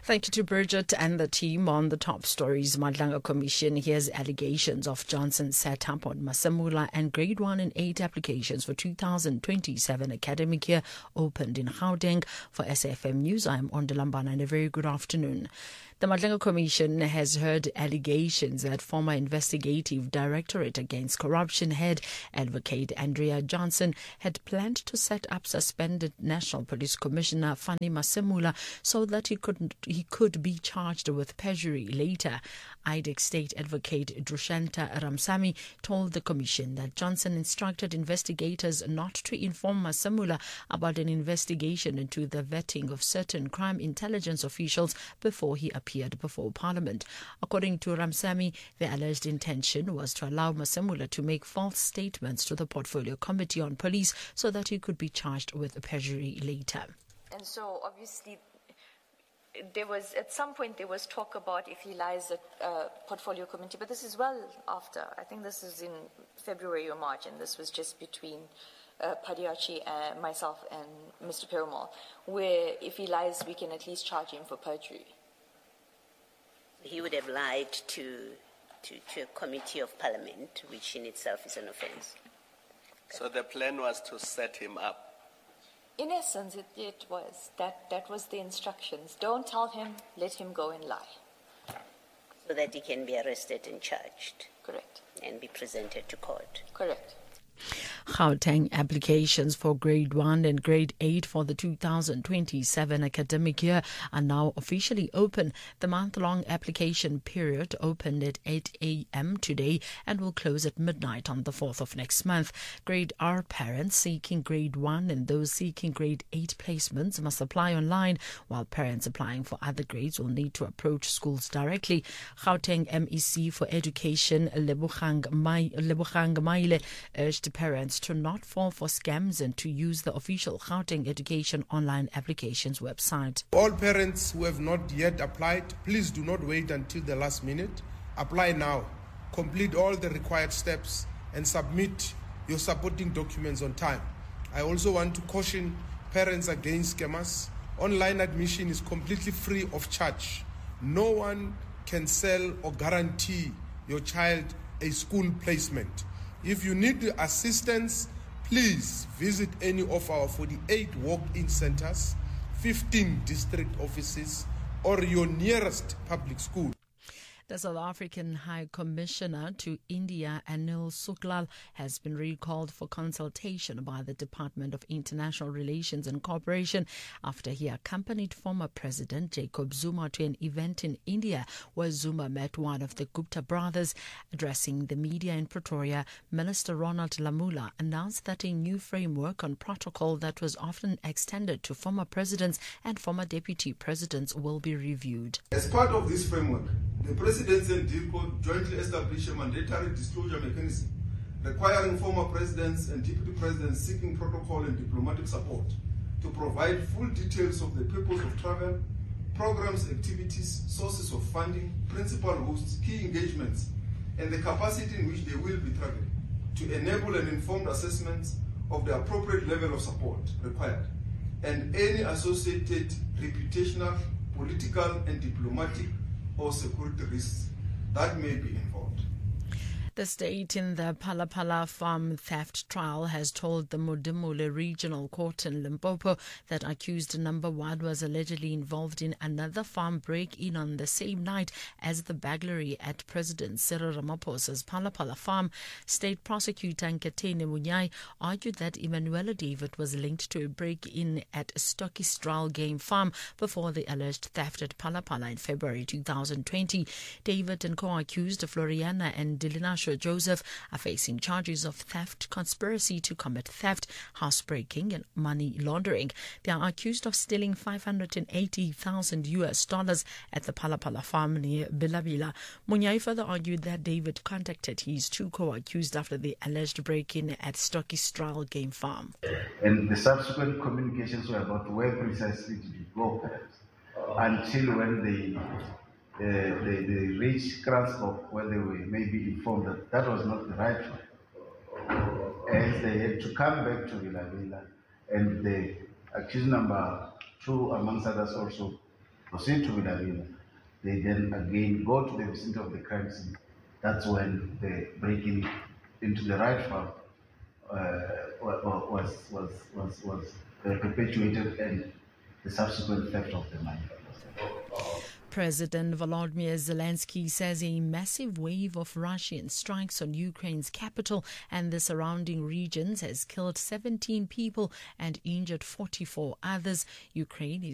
Thank you to Bridget and the team on the top stories. Madlanga Commission hears allegations of Johnson set up on Masamula and grade 1 and 8 applications for 2027 academic year opened in Gauteng. For SFM News, I am Ondalambana and a very good afternoon. The Madlanga Commission has heard allegations that former Investigative Directorate Against Corruption head Advocate Andrea Johnson had planned to set up suspended National Police Commissioner Fanny Masemula so that he could be charged with perjury later. IDEC State Advocate Drushanta Ramsamy told the Commission that Johnson instructed investigators not to inform Masemula about an investigation into the vetting of certain crime intelligence officials before he appeared before Parliament. According to Ramsamy, the alleged intention was to allow Masemula to make false statements to the Portfolio Committee on Police so that he could be charged with perjury later. And so obviously at some point there was talk about if he lies at Portfolio Committee, but this is well after. I think this is in February or March, and this was just between Padiachi and myself and Mr. Perumal, where if he lies, we can at least charge him for perjury. He would have lied to a committee of parliament, which in itself is an offence. So the plan was to set him up? In essence, it was. That was the instructions. Don't tell him, let him go and lie. So that he can be arrested and charged. Correct. And be presented to court. Correct. Gauteng applications for grade 1 and grade 8 for the 2027 academic year are now officially open. The month-long application period opened at 8 a.m. today and will close at midnight on the 4th of next month. Grade R parents seeking grade 1 and those seeking grade 8 placements must apply online, while parents applying for other grades will need to approach schools directly. Gauteng MEC for Education Lebogang Maile urged parents to not fall for scams and to use the official Gauteng Education online applications website. All parents who have not yet applied, please do not wait until the last minute. Apply now. Complete all the required steps and submit your supporting documents on time. I also want to caution parents against scammers. Online admission is completely free of charge. No one can sell or guarantee your child a school placement. If you need assistance, please visit any of our 48 walk-in centers, 15 district offices, or your nearest public school. The South African High Commissioner to India, Anil Suklal, has been recalled for consultation by the Department of International Relations and Cooperation after he accompanied former President Jacob Zuma to an event in India where Zuma met one of the Gupta brothers. Addressing the media in Pretoria, Minister Ronald Lamula announced that a new framework on protocol that was often extended to former presidents and former deputy presidents will be reviewed. As part of this framework, the Presidency and DIRCO jointly established a mandatory disclosure mechanism requiring former presidents and deputy presidents seeking protocol and diplomatic support to provide full details of the purpose of travel, programs, activities, sources of funding, principal hosts, key engagements, and the capacity in which they will be traveling to enable an informed assessment of the appropriate level of support required and any associated reputational, political, and diplomatic or security risks that may be involved. The state in the Palapala farm theft trial has told the Modimolle Regional Court in Limpopo that accused number 1 was allegedly involved in another farm break-in on the same night as the burglary at President Cyril Ramaphosa's Palapala farm. State prosecutor Nkatene Munyai argued that Emanuela David was linked to a break-in at Stockistral Game Farm before the alleged theft at Palapala in February 2020. David and co-accused Floriana and Dilina Joseph are facing charges of theft, conspiracy to commit theft, housebreaking and money laundering. They are accused of stealing $580,000 at the Palapala farm near Bilabila. Munyai further argued that David contacted his 2 co-accused after the alleged break-in at Stockistral Game Farm. And the subsequent communications were about where precisely to go until when they reached Kranskop, where they were maybe informed that that was not the right one. And they had to come back to Vila, and the accused number 2, amongst others, also proceed to Villarreal. They then again go to the vicinity of the crime scene. That's when the breaking into the right farm was perpetuated, and the subsequent theft of the money. President Volodymyr Zelensky says a massive wave of Russian strikes on Ukraine's capital and the surrounding regions has killed 17 people and injured 44 others. Ukraine is